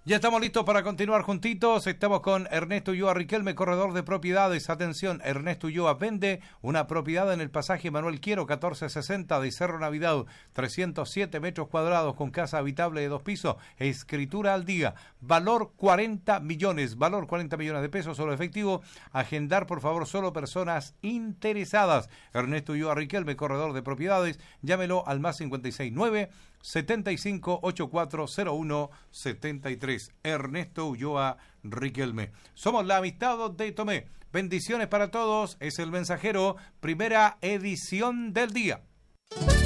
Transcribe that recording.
Ya estamos listos para continuar juntitos. Estamos con Ernesto Ulloa Riquelme, corredor de propiedades. Atención, Ernesto Ulloa vende una propiedad en el pasaje Manuel Quiero, 1460 de Cerro Navidad, 307 metros cuadrados con casa habitable de 2 pisos, escritura al día, valor 40 millones de pesos solo efectivo. Agendar, por favor, solo personas interesadas. Ernesto Ulloa Riquelme, corredor de propiedades. Llámelo al más 569 75840173. Ernesto Ulloa Riquelme. Somos la amistad de Tomé. Bendiciones para todos. Es el mensajero, primera edición del día.